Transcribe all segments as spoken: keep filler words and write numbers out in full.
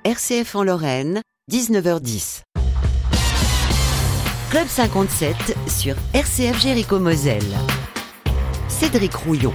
R C F en Lorraine, dix-neuf heures dix. Club cinquante-sept sur R C F Jéricho-Moselle. Cédric Rouillon.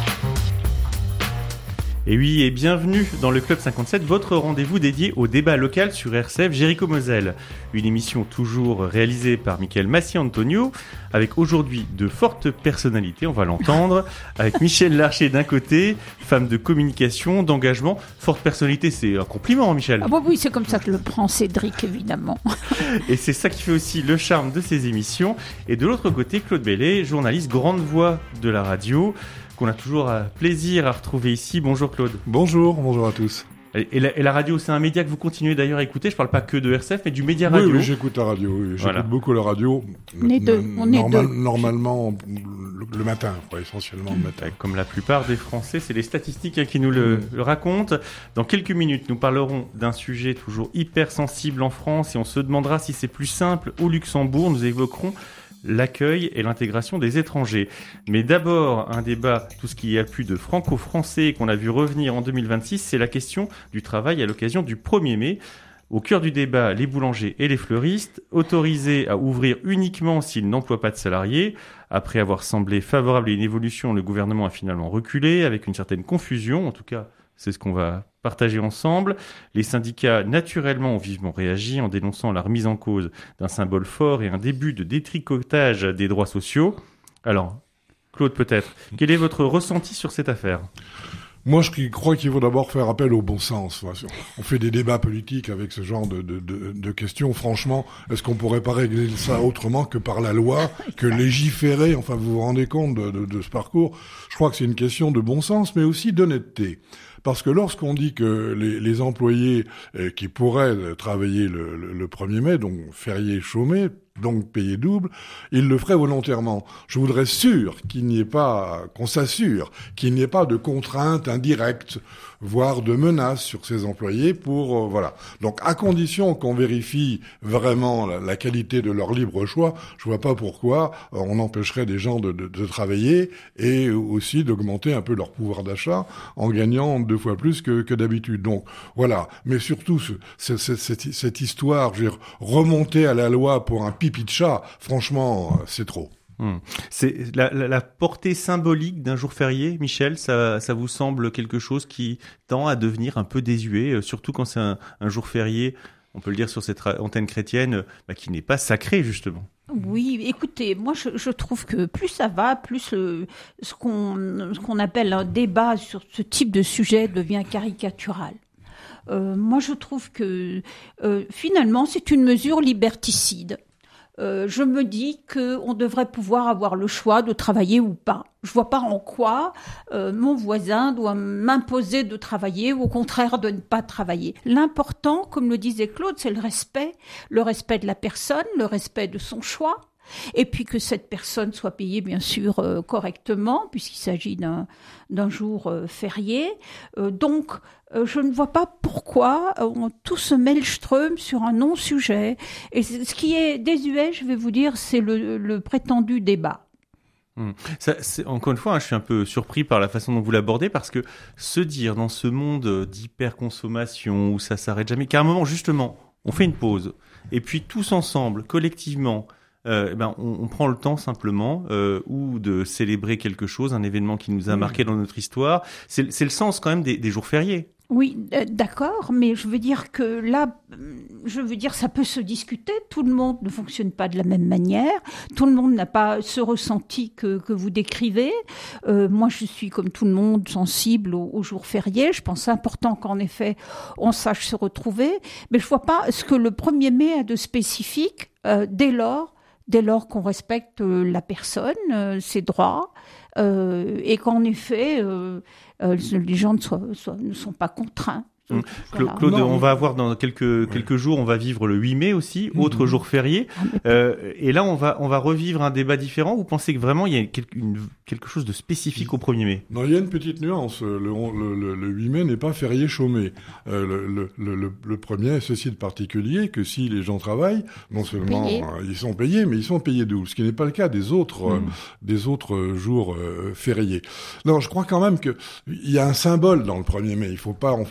Et oui, et bienvenue dans le Club cinquante-sept, votre rendez-vous dédié au débat local sur R C F Jéricho-Moselle. Une émission toujours réalisée par Michael Massi-Antonio, avec aujourd'hui de fortes personnalités, on va l'entendre, avec Michel Larcher d'un côté, femme de communication, d'engagement. Forte personnalité, c'est un compliment, Michel. Ah bah oui, c'est comme ça que le prend Cédric, évidemment. Et c'est ça qui fait aussi le charme de ces émissions. Et de l'autre côté, Claude Bellet, journaliste grande voix de la radio, qu'on a toujours un plaisir à retrouver ici. Bonjour Claude. Bonjour, bonjour à tous. Et la, et la radio, c'est un média que vous continuez d'ailleurs à écouter. Je ne parle pas que de R C F, mais du média radio. Oui, oui, j'écoute la radio. Oui. J'écoute voilà. beaucoup la radio. On est deux. On est Normal, deux. Normalement, le, le matin, quoi, essentiellement le matin. Comme la plupart des Français, c'est les statistiques hein, qui nous le, le racontent. Dans quelques minutes, nous parlerons d'un sujet toujours hyper sensible en France et on se demandera si c'est plus simple au Luxembourg. Nous évoquerons l'accueil et l'intégration des étrangers. Mais d'abord, un débat, tout ce qu'il y a plus de franco-français qu'on a vu revenir en deux mille vingt-six, c'est la question du travail à l'occasion du premier mai. Au cœur du débat, les boulangers et les fleuristes, autorisés à ouvrir uniquement s'ils n'emploient pas de salariés. Après avoir semblé favorable à une évolution, le gouvernement a finalement reculé avec une certaine confusion, en tout cas c'est ce qu'on va partager ensemble. Les syndicats, naturellement, ont vivement réagi en dénonçant la remise en cause d'un symbole fort et un début de détricotage des droits sociaux. Alors, Claude, peut-être, quel est votre ressenti sur cette affaire ? Moi, je crois qu'il faut d'abord faire appel au bon sens. On fait des débats politiques avec ce genre de, de, de, de questions. Franchement, est-ce qu'on pourrait pas régler ça autrement que par la loi, que légiférer ? Enfin, vous vous rendez compte de, de, de ce parcours ? Je crois que c'est une question de bon sens, mais aussi d'honnêteté. Parce que lorsqu'on dit que les, les employés euh, qui pourraient travailler le, le, le premier mai, donc férié chômé, donc payé double, ils le feraient volontairement. Je voudrais sûr qu'il n'y ait pas, qu'on s'assure qu'il n'y ait pas de contraintes indirectes, voire de menaces sur ces employés pour, euh, voilà. Donc, à condition qu'on vérifie vraiment la, la qualité de leur libre choix, je vois pas pourquoi euh, on empêcherait des gens de, de, de travailler et aussi d'augmenter un peu leur pouvoir d'achat en gagnant deux fois plus que, que d'habitude. Donc, voilà. Mais surtout, ce, ce, ce, cette, cette histoire, je veux dire, remonter à la loi pour un pipi de chat, franchement, c'est trop. Hum. C'est la, la, la portée symbolique d'un jour férié, Michel, ça, ça vous semble quelque chose qui tend à devenir un peu désuet, surtout quand c'est un, un jour férié, on peut le dire sur cette antenne chrétienne, bah, qui n'est pas sacré justement. Oui, écoutez, moi je, je trouve que plus ça va, plus euh, ce qu'on ce qu'on appelle un débat sur ce type de sujet devient caricatural. Euh, moi je trouve que euh, finalement c'est une mesure liberticide. Euh, je me dis qu'on devrait pouvoir avoir le choix de travailler ou pas. Je vois pas en quoi euh, mon voisin doit m'imposer de travailler ou au contraire de ne pas travailler. L'important, comme le disait Claude, c'est le respect, le respect de la personne, le respect de son choix. Et puis que cette personne soit payée, bien sûr, euh, correctement, puisqu'il s'agit d'un, d'un jour euh, férié. Euh, donc, euh, je ne vois pas pourquoi euh, on, tout se maelstrom sur un non-sujet. Et ce qui est désuet, je vais vous dire, c'est le, le prétendu débat. Mmh. Ça, c'est, encore une fois, hein, je suis un peu surpris par la façon dont vous l'abordez, parce que se dire dans ce monde d'hyperconsommation où ça s'arrête jamais, qu'à un moment, justement, on fait une pause, et puis tous ensemble, collectivement, Euh, eh ben, on, on prend le temps simplement euh, ou de célébrer quelque chose, un événement qui nous a marqué dans notre histoire. C'est, c'est le sens quand même des, des jours fériés. Oui, euh, d'accord, mais je veux dire que là, je veux dire, ça peut se discuter. Tout le monde ne fonctionne pas de la même manière. Tout le monde n'a pas ce ressenti que, que vous décrivez. Euh, moi, je suis comme tout le monde sensible aux, aux jours fériés. Je pense important qu'en effet, on sache se retrouver. Mais je vois pas ce que le premier mai a de spécifique euh, dès lors. Dès lors qu'on respecte euh, la personne, euh, ses droits, euh, et qu'en effet, euh, euh, les gens ne, soient, soient, ne sont pas contraints. Mmh. Voilà. Claude, non, on va avoir dans quelques ouais. quelques jours, on va vivre le huit mai aussi, mmh. autre jour férié. Euh, et là, on va on va revivre un débat différent. Vous pensez que vraiment il y a quelque, une, quelque chose de spécifique au premier mai ? Non, il y a une petite nuance. Le, le, le, le huit mai n'est pas férié chômé. Euh, le, le, le, le premier est ceci de particulier que si les gens travaillent, non seulement euh, ils sont payés, mais ils sont payés double, ce qui n'est pas le cas des autres mmh. euh, des autres jours euh, fériés. Non, je crois quand même que il y a un symbole dans le premier mai. Il faut pas, on peut pas comme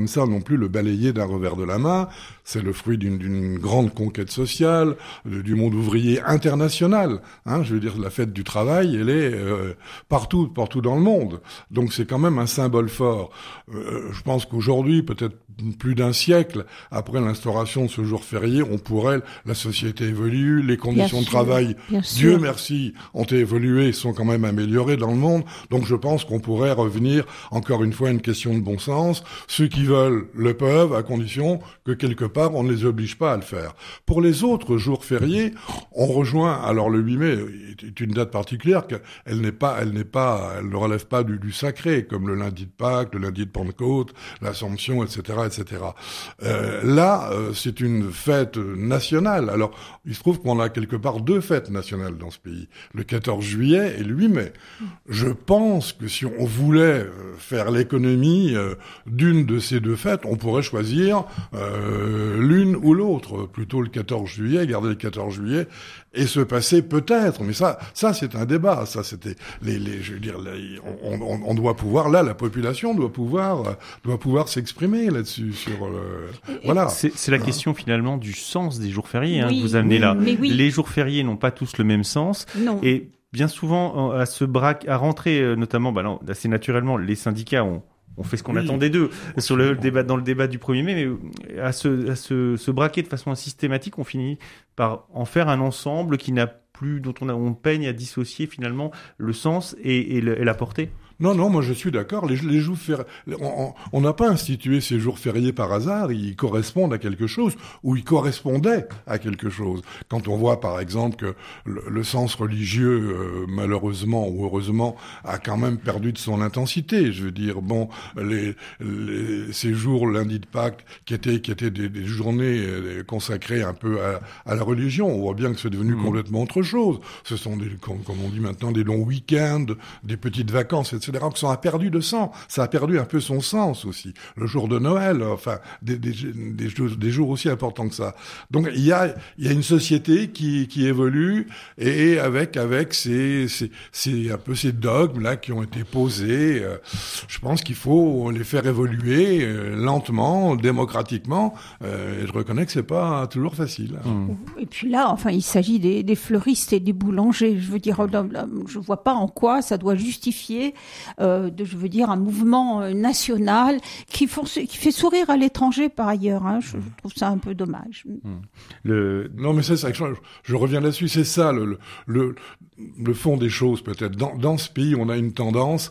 comme ça non plus le balayer d'un revers de la main. C'est le fruit d'une, d'une grande conquête sociale, de, du monde ouvrier international. Hein, je veux dire, la fête du travail, elle est euh, partout, partout dans le monde. Donc c'est quand même un symbole fort. Euh, je pense qu'aujourd'hui, peut-être plus d'un siècle après l'instauration de ce jour férié, on pourrait, la société évolue, les conditions de travail, Dieu merci, ont évolué, sont quand même améliorées dans le monde. Donc je pense qu'on pourrait revenir, encore une fois, à une question de bon sens. Ceux qui veulent le peuvent, à condition que quelque part on ne les oblige pas à le faire. Pour les autres jours fériés, on rejoint, alors le huit mai est une date particulière, qu'elle n'est pas, elle n'est pas, elle ne relève pas du, du sacré, comme le lundi de Pâques, le lundi de Pentecôte, l'Assomption, et cetera, et cetera. Euh, là, euh, c'est une fête nationale. Alors, il se trouve qu'on a quelque part deux fêtes nationales dans ce pays, le quatorze juillet et le huit mai. Je pense que si on voulait euh, faire l'économie euh, d'une de ces deux fêtes, on pourrait choisir euh, l'une ou l'autre, plutôt le quatorze juillet, garder le quatorze juillet et se passer peut-être, mais ça, ça c'est un débat. Ça, c'était les, les, je veux dire, les, on, on, on doit pouvoir là, la population doit pouvoir, doit pouvoir s'exprimer là-dessus. Sur, euh, voilà. C'est, c'est la question finalement du sens des jours fériés hein, oui, que vous amenez oui, là. Oui. Les jours fériés n'ont pas tous le même sens. Non. Et bien souvent, à se braquer, à rentrer, notamment, bah non, assez naturellement, les syndicats ont On fait ce qu'on oui, attendait d'eux sur le débat, dans le débat du premier mai, mais à se, à se, se braquer de façon systématique, on finit par en faire un ensemble qui n'a plus, dont on, a, on peigne à dissocier finalement le sens et, et, le, et la portée. Non, non, moi je suis d'accord. Les, les jours fériés, on n'a pas institué ces jours fériés par hasard. Ils correspondent à quelque chose, ou ils correspondaient à quelque chose. Quand on voit, par exemple, que le, le sens religieux, euh, malheureusement ou heureusement, a quand même perdu de son intensité. Je veux dire, bon, les, les ces jours lundi de Pâques, qui étaient qui étaient des, des journées consacrées un peu à, à la religion, on voit bien que c'est devenu mmh. complètement autre chose. Ce sont des, comme, comme on dit maintenant, des longs week-ends, des petites vacances, et cetera que ça a perdu de sens. Ça a perdu un peu son sens aussi. Le jour de Noël, enfin, des, des, des, jours, des jours aussi importants que ça. Donc, il y a, il y a une société qui, qui évolue et avec, avec ces, ces, ces, un peu ces dogmes-là qui ont été posés. Euh, je pense qu'il faut les faire évoluer euh, lentement, démocratiquement. Euh, et je reconnais que c'est pas toujours facile. Mmh. Et puis là, enfin, il s'agit des, des fleuristes et des boulangers. Je veux dire, je vois pas en quoi ça doit justifier Euh, de, je veux dire, un mouvement euh, national qui, font, qui fait sourire à l'étranger par ailleurs. Hein. Je, je trouve ça un peu dommage. Mmh. Le... Non, mais c'est ça. Je, je reviens là-dessus. C'est ça le, le, le fond des choses peut-être. Dans, dans ce pays, on a une tendance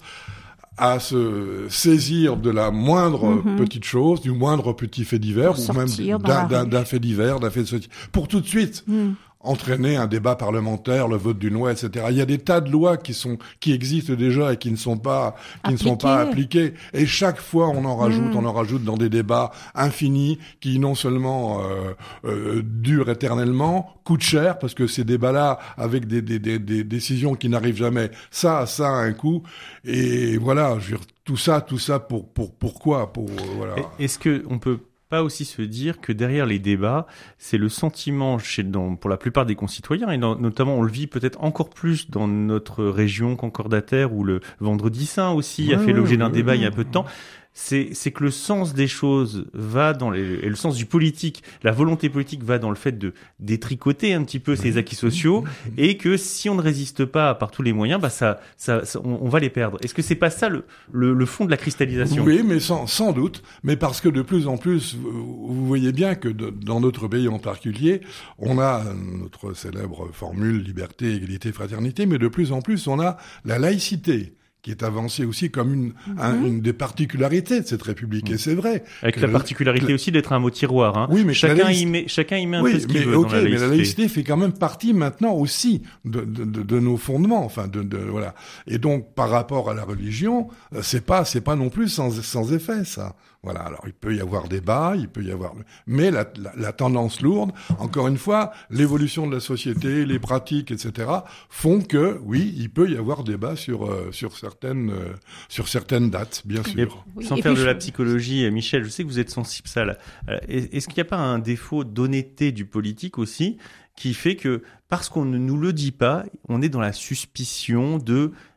à se saisir de la moindre mmh. petite chose, du moindre petit fait divers, ou même d'un, d'un, d'un fait divers, d'un fait de ceci, pour tout de suite. Mmh. entraîner un débat parlementaire, le vote d'une loi, et cetera. Il y a des tas de lois qui sont, qui existent déjà et qui ne sont pas, qui Appliqué. ne sont pas appliquées. Et chaque fois, on en rajoute, mmh. on en rajoute dans des débats infinis qui non seulement euh, euh, durent éternellement, coûtent cher parce que ces débats-là, avec des, des, des, des décisions qui n'arrivent jamais, ça, ça a un coût. Et voilà, je veux dire, tout ça, tout ça pour, pour, pourquoi, pour, euh, voilà. Est-ce que on peut pas aussi se dire que derrière les débats, c'est le sentiment chez, dans, pour la plupart des concitoyens, et dans, notamment on le vit peut-être encore plus dans notre région concordataire où le Vendredi Saint aussi ouais, a fait l'objet d'un ouais, débat ouais. il y a peu de temps. C'est, c'est que le sens des choses va dans les, et le sens du politique, la volonté politique va dans le fait de détricoter un petit peu ces acquis sociaux, et que si on ne résiste pas par tous les moyens, bah ça, ça, ça on, on va les perdre. Est-ce que c'est pas ça le, le, le fond de la cristallisation ? Oui, mais sans, sans doute, mais parce que de plus en plus, vous voyez bien que de, dans notre pays en particulier, on a notre célèbre formule liberté, égalité, fraternité, mais de plus en plus, on a la laïcité, qui est avancée aussi comme une, mm-hmm. un, une des particularités de cette République. Et c'est vrai. Avec la, la particularité la... aussi d'être un mot tiroir. Hein. Oui, mais chacun, laïc... y met, chacun y met un oui, peu ce qu'il mais, veut okay, dans la laïcité. Mais la laïcité fait quand même partie maintenant aussi de, de, de, de nos fondements. Enfin, de, de, voilà. Et donc, par rapport à la religion, c'est pas, c'est pas non plus sans, sans effet, ça. Voilà. Alors, il peut y avoir débat, il peut y avoir, mais la, la, la tendance lourde, encore une fois, l'évolution de la société, les pratiques, et cetera, font que, oui, il peut y avoir débat sur, euh, sur certaines, euh, sur certaines dates, bien sûr. Et, oui, sans faire de je... la psychologie, Michel, je sais que vous êtes sensible à ça. Est-ce qu'il n'y a pas un défaut d'honnêteté du politique aussi, qui fait que, parce qu'on ne nous le dit pas, on est dans la suspicion de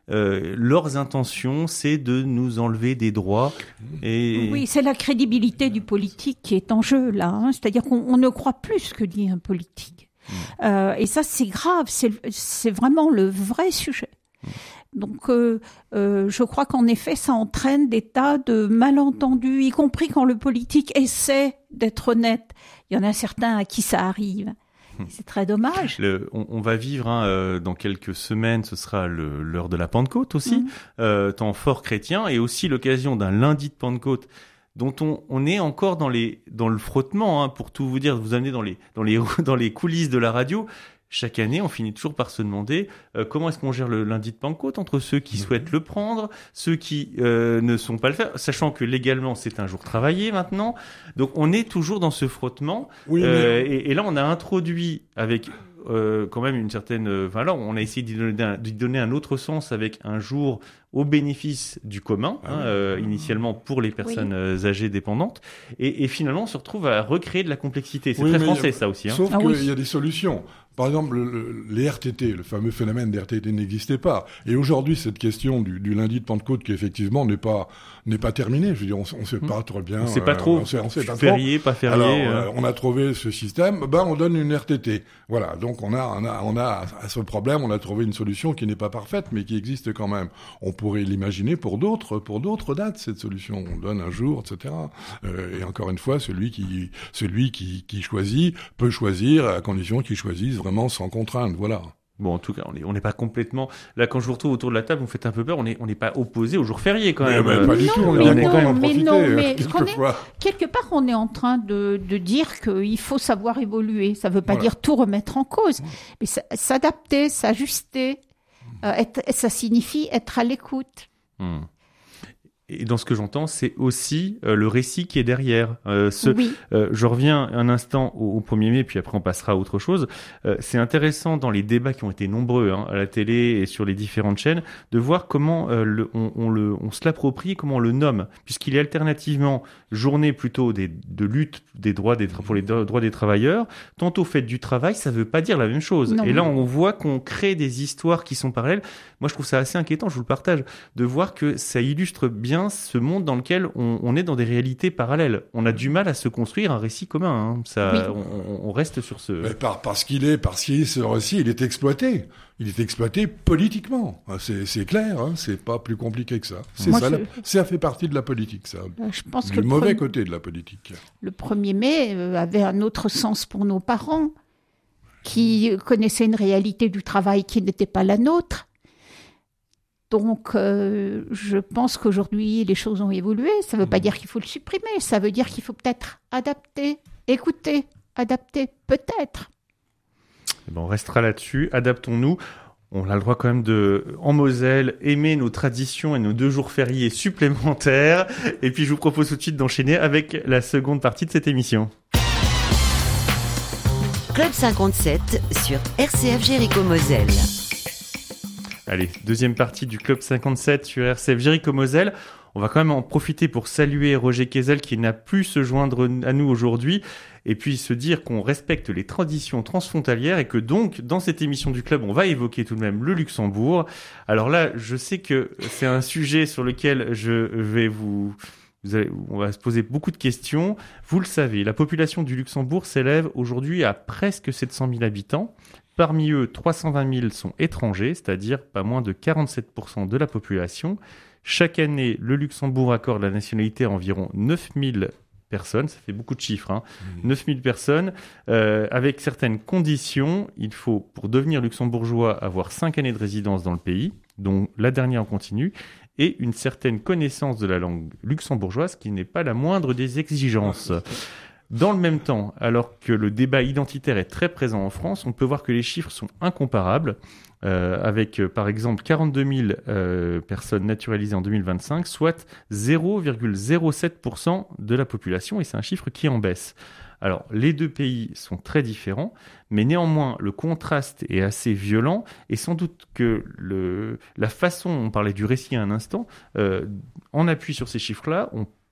euh, leurs intentions, c'est de nous enlever des droits. Et... Oui, c'est la crédibilité du politique qui est en jeu là. Hein. C'est-à-dire qu'on on ne croit plus ce que dit un politique. Mmh. Euh, et ça, c'est grave. C'est, c'est vraiment le vrai sujet. Mmh. Donc, euh, euh, je crois qu'en effet, ça entraîne des tas de malentendus, y compris quand le politique essaie d'être honnête. Il y en a certains à qui ça arrive. C'est très dommage. Le, on, on va vivre hein, euh, dans quelques semaines, ce sera le, l'heure de la Pentecôte aussi, mmh. euh, temps fort chrétien, et aussi l'occasion d'un lundi de Pentecôte dont on, on est encore dans, les, dans le frottement, hein, pour tout vous dire, vous amener dans les, dans, les, dans les coulisses de la radio. Chaque année, on finit toujours par se demander euh, comment est-ce qu'on gère le lundi de Pentecôte entre ceux qui mmh. souhaitent le prendre, ceux qui euh, ne sont pas le faire, sachant que légalement c'est un jour travaillé maintenant. Donc on est toujours dans ce frottement. Oui, euh, mais... et, et là, on a introduit avec euh, quand même une certaine. Enfin là, on a essayé d'y donner, un, d'y donner un autre sens avec un jour au bénéfice du commun, ah, hein, oui. euh, initialement pour les personnes oui. âgées dépendantes, et, et finalement on se retrouve à recréer de la complexité. C'est oui, très français a... ça aussi. Hein. Sauf ah, qu'il oui. y a des solutions. Par exemple, le, les R T T, le fameux phénomène des R T T n'existait pas. Et aujourd'hui, cette question du, du lundi de Pentecôte, qui effectivement n'est pas n'est pas terminée. Je veux dire, on ne sait pas trop bien. On ne sait pas trop. Euh, on sait, on sait pas férié, trop. pas férié. Alors, euh... euh, on a trouvé ce système. Ben, on donne une R T T. Voilà. Donc, on a, on a, on a à ce problème, on a trouvé une solution qui n'est pas parfaite, mais qui existe quand même. On pourrait l'imaginer pour d'autres, pour d'autres dates, cette solution. On donne un jour, et cetera. Euh, et encore une fois, celui qui, celui qui, qui choisit peut choisir à condition qu'il choisisse vraiment sans contrainte. Voilà. Bon, en tout cas, on n'est on n'est pas complètement... Là, quand je vous retrouve autour de la table, vous me faites un peu peur, on n'est on n'est pas opposé aux jours fériés, quand même. Mais, mais pas du non, tout, on est est bien content d'en mais profiter, non, mais quelquefois. Est, quelque part, on est en train de, de dire qu'il faut savoir évoluer. Ça ne veut pas voilà. dire tout remettre en cause, mais s'adapter, s'ajuster, euh, être, ça signifie être à l'écoute. Hum. Et dans ce que j'entends, c'est aussi euh, le récit qui est derrière. Euh, ce, oui. euh, je reviens un instant au, au premier mai, puis après on passera à autre chose. Euh, c'est intéressant dans les débats qui ont été nombreux hein, à la télé et sur les différentes chaînes, de voir comment euh, le, on, on, le, on se l'approprie, comment on le nomme, puisqu'il est alternativement journée plutôt des, de lutte des droits des, pour les droits des travailleurs, tantôt fête du travail, ça veut pas dire la même chose. Non. Et là, on voit qu'on crée des histoires qui sont parallèles. Moi, je trouve ça assez inquiétant, je vous le partage, de voir que ça illustre bien ce monde dans lequel on, on est dans des réalités parallèles. On a du mal à se construire un récit commun. Hein. Ça, oui. on, on reste sur ce... Mais par, parce qu'il est, parce qu'il est, ce récit, il est exploité. Il est exploité politiquement. C'est, c'est clair, hein. C'est pas plus compliqué que ça. C'est Moi, ça, je... la, ça fait partie de la politique, ça. Je pense du que mauvais pre... côté de la politique. Le premier mai avait un autre sens pour nos parents, qui connaissaient une réalité du travail qui n'était pas la nôtre. Donc, euh, je pense qu'aujourd'hui, les choses ont évolué. Ça ne veut pas dire qu'il faut le supprimer. Ça veut dire qu'il faut peut-être adapter, écouter, adapter, peut-être. Eh ben, on restera là-dessus. Adaptons-nous. On a le droit quand même de, en Moselle, aimer nos traditions et nos deux jours fériés supplémentaires. Et puis, je vous propose tout de suite d'enchaîner avec la seconde partie de cette émission. Club cinquante-sept sur R C F Jéricho-Moselle. Allez, deuxième partie du Club cinquante-sept sur R C F Jéricho-Moselle. On va quand même en profiter pour saluer Roger Kezel qui n'a pu se joindre à nous aujourd'hui et puis se dire qu'on respecte les traditions transfrontalières et que donc, dans cette émission du Club, on va évoquer tout de même le Luxembourg. Alors là, je sais que c'est un sujet sur lequel je vais vous... Vous allez, on va se poser beaucoup de questions. Vous le savez, la population du Luxembourg s'élève aujourd'hui à presque sept cent mille habitants. Parmi eux, trois cent vingt mille sont étrangers, c'est-à-dire pas moins de quarante-sept pour cent de la population. Chaque année, le Luxembourg accorde la nationalité à environ neuf mille personnes. Ça fait beaucoup de chiffres, hein. Mmh. neuf mille personnes. Euh, avec certaines conditions, il faut, pour devenir luxembourgeois, avoir cinq années de résidence dans le pays, dont la dernière en continu, et une certaine connaissance de la langue luxembourgeoise, qui n'est pas la moindre des exigences. Dans le même temps, alors que le débat identitaire est très présent en France, on peut voir que les chiffres sont incomparables, euh, avec euh, par exemple quarante-deux mille euh, personnes naturalisées en deux mille vingt-cinq, soit zéro virgule zéro sept pour cent de la population, et c'est un chiffre qui en baisse. Alors, les deux pays sont très différents, mais néanmoins, le contraste est assez violent, et sans doute que le, la façon, on parlait du récit à un instant, euh, en appui sur ces chiffres-là, on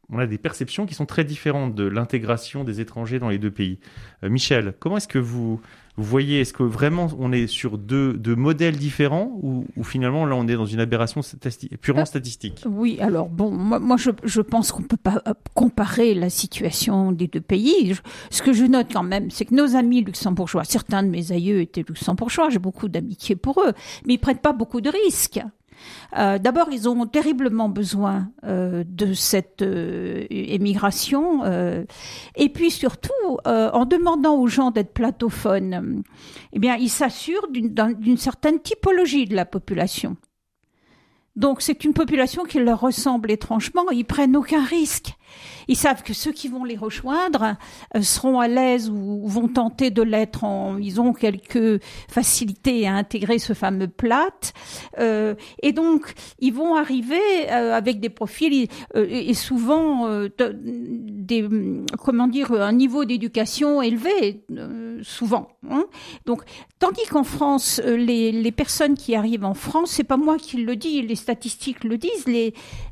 on a des perceptions qui sont très différentes de l'intégration des étrangers dans les deux pays. Euh, Michel, comment est-ce que vous, vous voyez, est-ce que vraiment on est sur deux, deux modèles différents ou, ou finalement là on est dans une aberration stati- purement statistique ? Oui, alors bon, moi, moi je, je pense qu'on ne peut pas comparer la situation des deux pays. Je, ce que je note quand même, c'est que nos amis luxembourgeois, certains de mes aïeux étaient luxembourgeois, j'ai beaucoup d'amitié pour eux, mais ils ne prennent pas beaucoup de risques. Euh, d'abord, ils ont terriblement besoin euh, de cette euh, émigration. Euh, et puis surtout, euh, en demandant aux gens d'être platophones, eh bien, ils s'assurent d'une, d'une certaine typologie de la population. Donc, c'est une population qui leur ressemble étrangement. Ils prennent aucun risque. Ils savent que ceux qui vont les rejoindre euh, seront à l'aise ou vont tenter de l'être. En, ils ont quelques facilités à intégrer ce fameux plat. Euh, et donc, ils vont arriver euh, avec des profils euh, et souvent euh, de, des, comment dire, un niveau d'éducation élevé, euh, souvent. Hein. Donc, tandis qu'en France, les, les personnes qui arrivent en France, c'est pas moi qui le dis, les statistiques le disent, les,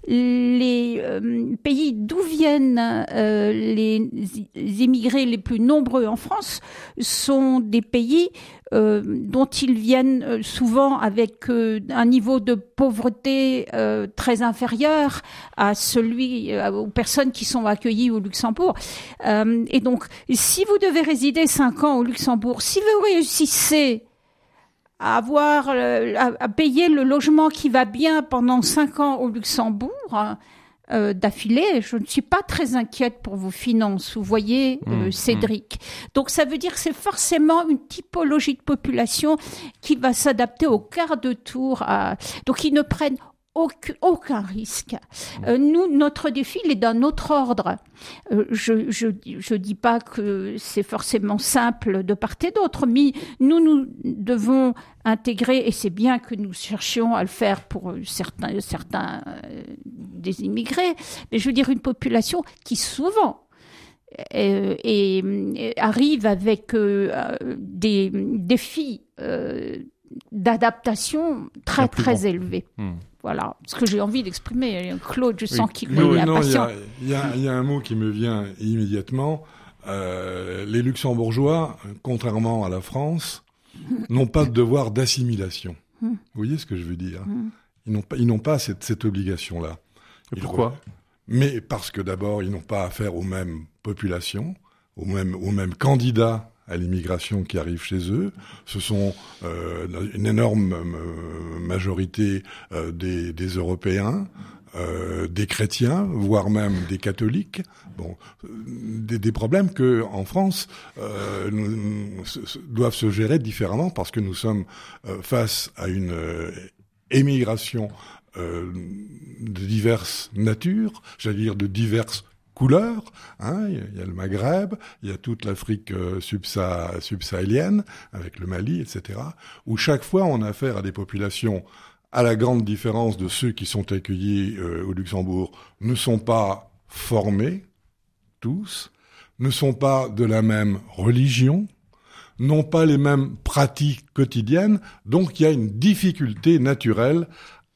les euh, pays d'où viennent euh, les immigrés les plus nombreux en France sont des pays euh, dont ils viennent souvent avec euh, un niveau de pauvreté euh, très inférieur à celui euh, aux personnes qui sont accueillies au Luxembourg. Euh, et donc, si vous devez résider cinq ans au Luxembourg, si vous réussissez à avoir, à, à payer le logement qui va bien pendant cinq ans au Luxembourg, euh, d'affilée, je ne suis pas très inquiète pour vos finances, vous voyez, euh, mmh, Cédric. Mmh. Donc ça veut dire que c'est forcément une typologie de population qui va s'adapter au quart de tour. À... Donc ils ne prennent aucun, aucun risque. Euh, nous, notre défi, il est d'un autre ordre. Euh, je, je, je dis pas que c'est forcément simple de part et d'autre, mais nous, nous devons intégrer, et c'est bien que nous cherchions à le faire pour certains, certains euh, des immigrés, mais je veux dire une population qui souvent euh, et, et arrive avec euh, des défis euh, d'adaptation très très grand. élevés. Mmh. Voilà, ce que j'ai envie d'exprimer. Claude, je sens oui. qu'il non, est non, impatient. Il y, y, y a un mot qui me vient immédiatement. Euh, les Luxembourgeois, contrairement à la France, n'ont pas de devoir d'assimilation. Vous voyez ce que je veux dire ? Ils n'ont pas, ils n'ont pas cette, cette obligation-là. Et pourquoi ? Mais parce que d'abord, ils n'ont pas affaire aux mêmes populations, aux mêmes, aux mêmes candidats à l'immigration qui arrive chez eux. Ce sont euh, une énorme euh, majorité euh, des, des Européens, euh, des chrétiens, voire même des catholiques. Bon, des, des problèmes que en France euh, nous, nous, doivent se gérer différemment parce que nous sommes euh, face à une euh, émigration euh, de diverses natures, j'allais dire de diverses couleurs, hein, il y a le Maghreb, il y a toute l'Afrique euh, subsah- subsahélienne, avec le Mali, et cetera, où chaque fois on a affaire à des populations, à la grande différence de ceux qui sont accueillis euh, au Luxembourg, ne sont pas formés, tous, ne sont pas de la même religion, n'ont pas les mêmes pratiques quotidiennes, donc il y a une difficulté naturelle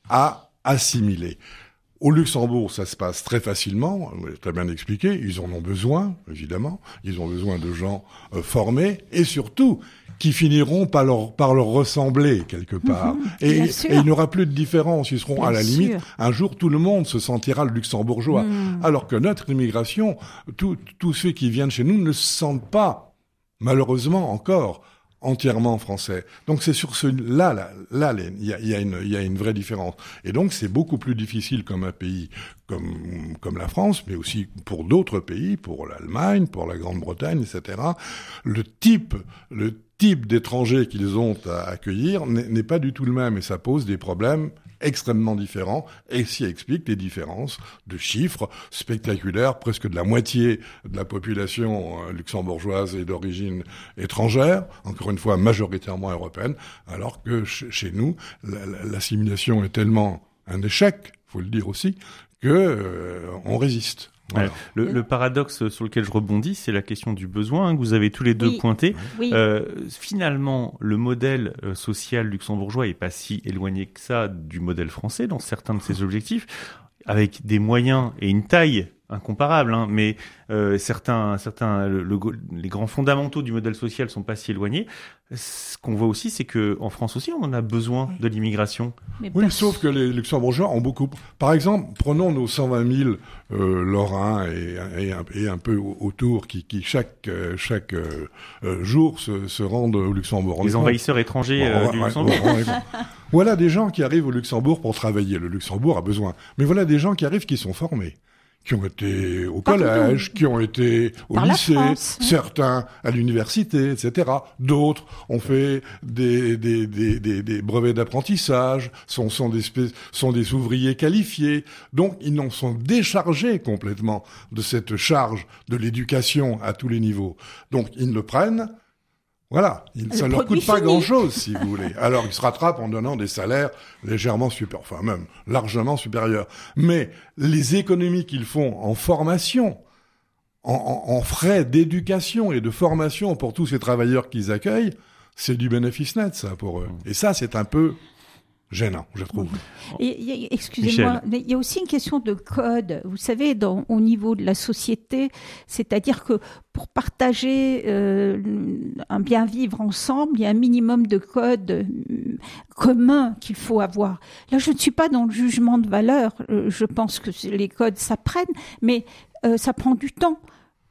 à assimiler. Au Luxembourg, ça se passe très facilement, très bien expliqué, ils en ont besoin, évidemment, ils ont besoin de gens euh, formés, et surtout, qui finiront par leur, par leur ressembler, quelque part. Mmh, et, et il n'y aura plus de différence, ils seront, bien à la limite, sûr. Un jour, tout le monde se sentira le luxembourgeois. Mmh. Alors que notre immigration, tous ceux qui viennent chez nous ne se sentent pas, malheureusement encore, entièrement français. Donc c'est sur ce là là là il y a, y a une il y a une vraie différence. Et donc c'est beaucoup plus difficile comme un pays comme comme la France, mais aussi pour d'autres pays, pour l'Allemagne, pour la Grande-Bretagne, et cetera. Le type le type d'étrangers qu'ils ont à accueillir n'est, n'est pas du tout le même et ça pose des problèmes extrêmement différents et s'y explique les différences de chiffres spectaculaires. Presque de la moitié de la population luxembourgeoise est d'origine étrangère, encore une fois majoritairement européenne, alors que chez nous, l'assimilation est tellement un échec, faut le dire aussi, que euh, on résiste. Voilà. Le, le paradoxe sur lequel je rebondis, c'est la question du besoin hein, que vous avez tous les deux oui. pointé. Oui. Euh, finalement, le modèle euh, social luxembourgeois est pas si éloigné que ça du modèle français dans certains de ses objectifs, avec des moyens et une taille incomparable, hein, mais euh, certains, certains, le, le, les grands fondamentaux du modèle social sont pas si éloignés. Ce qu'on voit aussi, c'est que en France aussi, on en a besoin de l'immigration. Mais oui, pers- sauf que les Luxembourgeois ont beaucoup. Par exemple, prenons nos cent vingt mille euh, Lorrains et, et, un, et un peu autour qui, qui chaque euh, chaque euh, jour se, se rendent au Luxembourg. Les envahisseurs étrangers euh, bon, du ouais, Luxembourg. Ouais, ouais, ouais. Voilà des gens qui arrivent au Luxembourg pour travailler. Le Luxembourg a besoin. Mais voilà des gens qui arrivent qui sont formés, qui ont été au collège, qui ont été au Par lycée, France, hein. Certains à l'université, et cetera. D'autres ont fait des, des, des, des, des brevets d'apprentissage, sont, sont, des, sont des ouvriers qualifiés. Donc, ils en sont déchargés complètement de cette charge de l'éducation à tous les niveaux. Donc, ils le prennent. Voilà, il, ça leur coûte pas fini. Grand-chose, si vous voulez. Alors, ils se rattrapent en donnant des salaires légèrement supérieurs, enfin même largement supérieurs. Mais les économies qu'ils font en formation, en, en, en frais d'éducation et de formation pour tous ces travailleurs qu'ils accueillent, c'est du bénéfice net, ça, pour eux. Et ça, c'est un peu gênant, je trouve. Et, y a, excusez-moi, Michel. Il y a aussi une question de code. Vous savez, dans, au niveau de la société, c'est-à-dire que pour partager euh, un bien vivre ensemble, il y a un minimum de codes euh, communs qu'il faut avoir. Là, je ne suis pas dans le jugement de valeur. Euh, je pense que les codes s'apprennent, mais euh, ça prend du temps.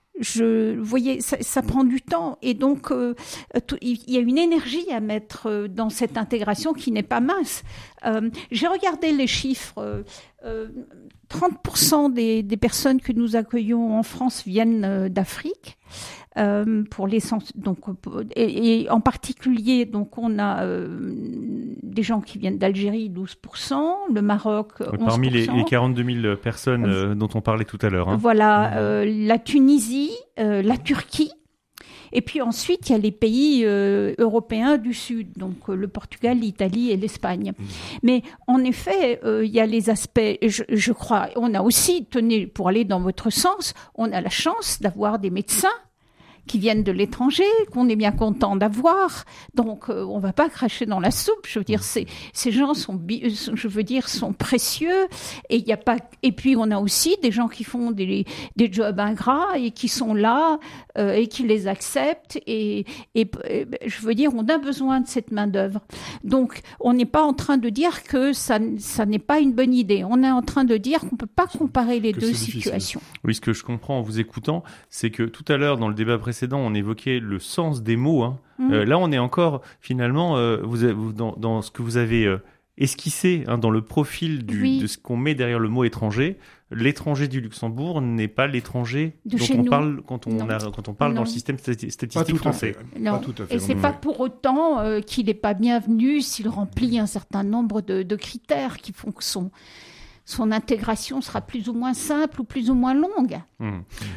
Je, vous voyez, ça, ça prend du temps et donc euh, tout, il y a une énergie à mettre euh, dans cette intégration qui n'est pas mince. Euh, j'ai regardé les chiffres. Euh, euh, trente pour cent des, des personnes que nous accueillons en France viennent euh, d'Afrique. Euh, pour les donc et, et en particulier donc on a euh, des gens qui viennent d'Algérie douze pour cent, le Maroc onze pour cent. Parmi les, les quarante-deux mille personnes euh, dont on parlait tout à l'heure. Hein. Voilà, euh, la Tunisie, euh, la Turquie. Et puis ensuite, il y a les pays euh, européens du Sud, donc euh, le Portugal, l'Italie et l'Espagne. Mmh. Mais en effet, euh, il y a les aspects, je, je crois, on a aussi, tenez, pour aller dans votre sens, on a la chance d'avoir des médecins qui viennent de l'étranger, qu'on est bien content d'avoir. Donc, euh, on va pas cracher dans la soupe. Je veux dire, ces, ces gens sont, je veux dire, sont précieux. Et il y a pas, et puis on a aussi des gens qui font des, des jobs ingrats et qui sont là, euh, et qui les acceptent. Et, et, et, je veux dire, on a besoin de cette main-d'œuvre. Donc, on n'est pas en train de dire que ça, ça n'est pas une bonne idée. On est en train de dire qu'on peut pas comparer les que deux situations. Oui, ce que je comprends en vous écoutant, c'est que tout à l'heure, dans le débat précédent, on évoquait le sens des mots. Hein. Mmh. Euh, là, on est encore, finalement, euh, vous, vous, dans, dans ce que vous avez euh, esquissé, hein, dans le profil du, oui. de ce qu'on met derrière le mot étranger. L'étranger du Luxembourg n'est pas l'étranger de dont on nous. parle quand on, a, quand on parle non. dans le système statistique français. Non. Pas tout à fait. Et c'est non. pas pour autant euh, qu'il n'est pas bienvenu s'il remplit un certain nombre de, de critères qui font que son, son intégration sera plus ou moins simple ou plus ou moins longue. Mmh.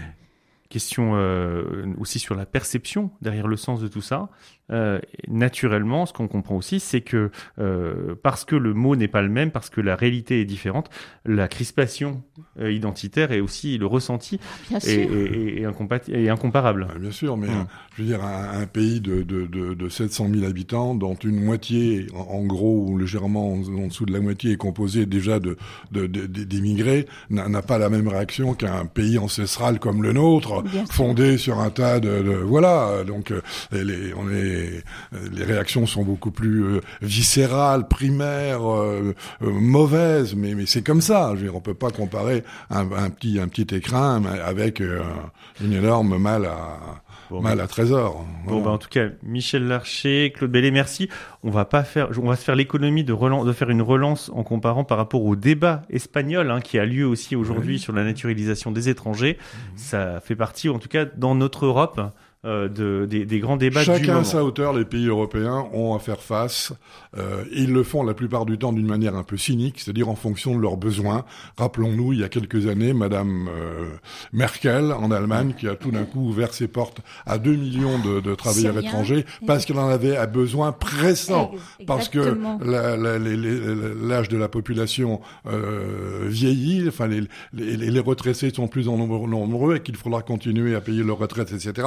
Question euh, aussi sur la perception derrière le sens de tout ça. Euh, naturellement, ce qu'on comprend aussi, c'est que euh, parce que le mot n'est pas le même, parce que la réalité est différente, la crispation euh, identitaire et aussi le ressenti est, est, est, incompat- est incomparable. Ah, bien sûr, mais mmh. je veux dire, un, un pays de, de, de, de sept cent mille habitants, dont une moitié, en, en gros, ou légèrement en, en dessous de la moitié, est composée déjà de, de, de, de, d'immigrés, n'a, n'a pas la même réaction qu'un pays ancestral comme le nôtre, bien fondé sûr. sur un tas de... de voilà, donc les, on est... les réactions sont beaucoup plus euh, viscérales, primaires, euh, euh, mauvaises, mais, mais c'est comme ça. Je veux dire, on peut pas comparer un, un petit un petit écrin avec euh, une énorme malle à bon, malle à trésor. Bon, voilà. bah, en tout cas, Michel Larcher, Claude Bellé, merci. On va pas faire, on va se faire l'économie de relance, de faire une relance en comparant par rapport au débat espagnol hein, qui a lieu aussi aujourd'hui oui. sur la naturalisation des étrangers. Mmh. Ça fait partie, en tout cas, dans notre Europe. Euh, de, des, des grands débats Chacun du moment. à sa hauteur, les pays européens ont à faire face. Euh, ils le font la plupart du temps d'une manière un peu cynique, c'est-à-dire en fonction de leurs besoins. Rappelons-nous, il y a quelques années, Madame euh, Merkel en Allemagne, qui a tout d'un coup ouvert ses portes à deux millions de, de travailleurs C'est étrangers bien. parce qu'elle en avait un besoin pressant, Exactement. parce que la, la, les, les, l'âge de la population euh, vieillit, enfin les, les, les retraités sont plus en nombre, nombreux et qu'il faudra continuer à payer leurs retraites, et cetera. Et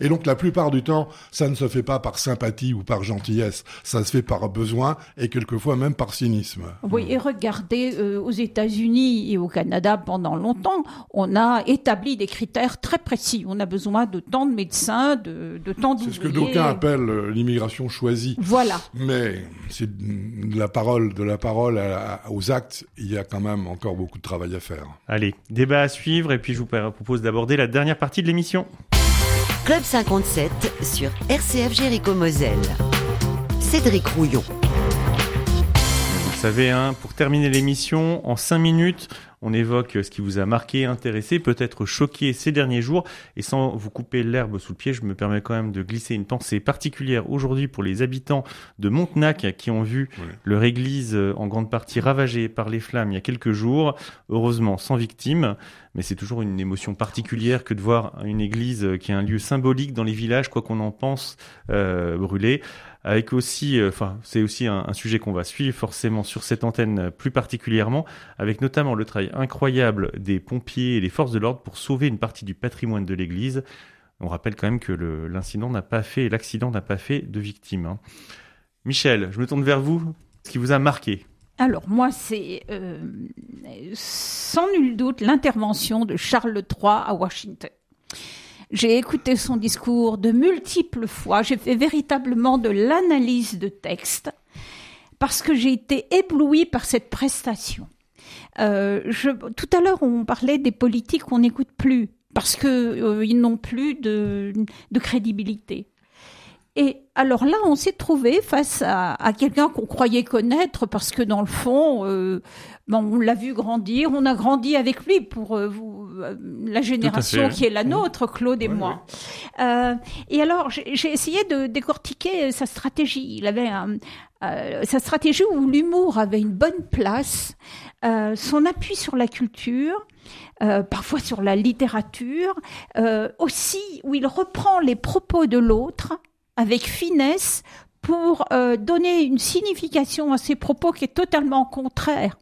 Et donc la plupart du temps, ça ne se fait pas par sympathie ou par gentillesse, ça se fait par besoin et quelquefois même par cynisme. Oui, et regardez, euh, aux États-Unis et au Canada, pendant longtemps, on a établi des critères très précis. On a besoin de tant de médecins, de, de tant d'ouvriers. C'est ce que d'aucuns appellent euh, l'immigration choisie. Voilà. Mais c'est de la parole, de la parole à, à, aux actes, il y a quand même encore beaucoup de travail à faire. Allez, débat à suivre et puis je vous propose d'aborder la dernière partie de l'émission. Club cinquante-sept sur R C F Jéricho-Moselle. Cédric Rouillon. Vous savez, hein, pour terminer l'émission, en cinq minutes, on évoque ce qui vous a marqué, intéressé, peut-être choqué ces derniers jours. Et sans vous couper l'herbe sous le pied, je me permets quand même de glisser une pensée particulière aujourd'hui pour les habitants de Montenac qui ont vu oui. leur église en grande partie ravagée par les flammes il y a quelques jours. Heureusement, sans victimes. Mais c'est toujours une émotion particulière que de voir une église qui est un lieu symbolique dans les villages, quoi qu'on en pense, euh, brûler. Avec aussi, enfin, euh, c'est aussi un, un sujet qu'on va suivre forcément sur cette antenne plus particulièrement, avec notamment le travail incroyable des pompiers et des forces de l'ordre pour sauver une partie du patrimoine de l'église. On rappelle quand même que le, l'incident n'a pas fait, l'accident n'a pas fait de victimes. Hein. Michel, je me tourne vers vous. Ce qui vous a marqué? Alors moi, c'est euh, sans nul doute l'intervention de Charles trois à Washington. J'ai écouté son discours de multiples fois, j'ai fait véritablement de l'analyse de texte parce que j'ai été éblouie par cette prestation. Euh, je, tout à l'heure, on parlait des politiques qu'on n'écoute plus parce qu'ils euh, n'ont plus de, de crédibilité. Et alors là, on s'est trouvé face à, à quelqu'un qu'on croyait connaître parce que dans le fond, euh, bon, on l'a vu grandir, on a grandi avec lui pour euh, vous, euh, la génération qui est la nôtre, Claude et oui, moi. Oui. Euh, et alors, j'ai, j'ai essayé de décortiquer sa stratégie. Il avait un, euh, sa stratégie où l'humour avait une bonne place, euh, son appui sur la culture. Euh, parfois sur la littérature, euh, aussi où il reprend les propos de l'autre avec finesse pour euh, donner une signification à ses propos qui est totalement contraire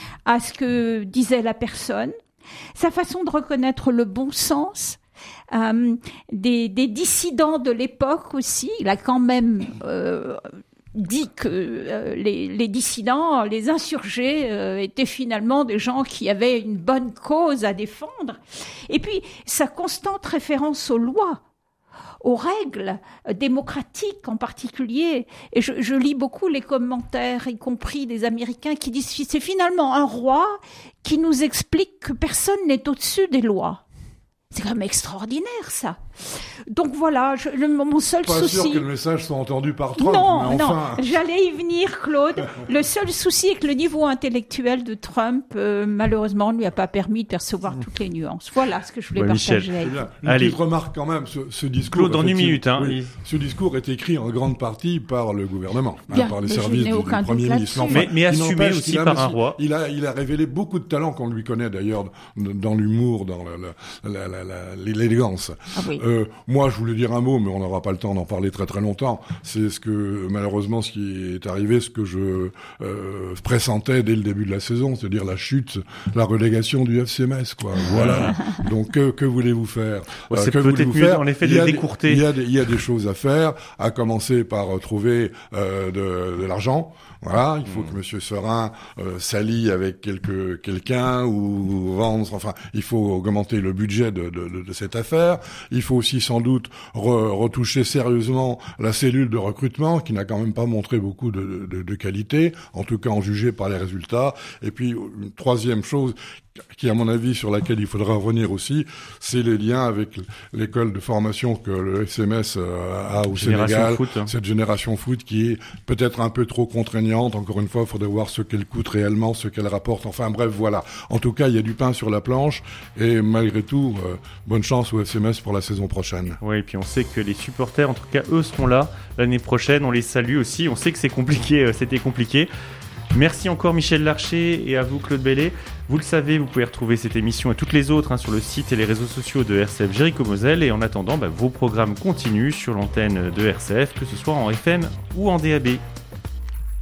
à ce que disait la personne. Sa façon de reconnaître le bon sens, euh, des, des dissidents de l'époque aussi. Il a quand même euh, dit que euh, les, les dissidents, les insurgés euh, étaient finalement des gens qui avaient une bonne cause à défendre. Et puis, sa constante référence aux lois, aux règles démocratiques en particulier. Et je, je lis beaucoup les commentaires, y compris des Américains, qui disent que c'est finalement un roi qui nous explique que personne n'est au-dessus des lois. C'est quand même extraordinaire, ça. Donc voilà, je, le, mon seul pas souci... Pas sûr que le message soit entendu par Trump, non, mais enfin... Non, j'allais y venir, Claude. Le seul souci est que le niveau intellectuel de Trump, euh, malheureusement, ne lui a pas permis de percevoir mmh. toutes les nuances. Voilà ce que je voulais ouais, partager avec vous. Une Allez. petite remarque quand même, ce, ce discours... Claude, en une minute. Hein, oui, ce discours est écrit en grande partie par le gouvernement, bien, hein, par les services du, du Premier ministre. Enfin, mais, mais assumé aussi par un roi. Il a, il a révélé beaucoup de talents qu'on lui connaît d'ailleurs dans l'humour, dans la, la, la, la, l'élégance. Ah oui. euh, moi, je voulais dire un mot, mais on n'aura pas le temps d'en parler très très longtemps. C'est ce que, malheureusement, ce qui est arrivé, ce que je euh, pressentais dès le début de la saison, c'est-à-dire la chute, la relégation du F C Metz, quoi. Voilà. Donc, que, que voulez-vous faire? Ouais, C'est euh, peut-être mieux, en effet, de les décourter. Il y a des, il y a des choses à faire, à commencer par euh, trouver euh, de, de l'argent. Voilà, il faut mmh. que Monsieur Serin euh, s'allie avec quelque, quelqu'un ou vendre. Enfin, il faut augmenter le budget de, de, de, de cette affaire. Il faut aussi sans doute re, retoucher sérieusement la cellule de recrutement qui n'a quand même pas montré beaucoup de, de, de qualité, en tout cas en jugé par les résultats. Et puis une troisième chose qui, à mon avis, sur laquelle il faudra revenir aussi, c'est les liens avec l'école de formation que le F C Metz a au génération Sénégal, foot, hein. Cette génération foot qui est peut-être un peu trop contraignante. Encore une fois, il faudrait voir ce qu'elle coûte réellement, ce qu'elle rapporte. Enfin bref, voilà. En tout cas, il y a du pain sur la planche et malgré tout, euh, bonne chance au F C Metz pour la saison prochaine. Oui, et puis on sait que les supporters, en tout cas, eux seront là l'année prochaine. On les salue aussi. On sait que c'est compliqué, euh, c'était compliqué. Merci encore Michel Larcher et à vous Claude Bellé. Vous le savez, vous pouvez retrouver cette émission et toutes les autres hein, sur le site et les réseaux sociaux de R C F Jéricho-Moselle. Et en attendant, bah, vos programmes continuent sur l'antenne de R C F, que ce soit en F M ou en D A B.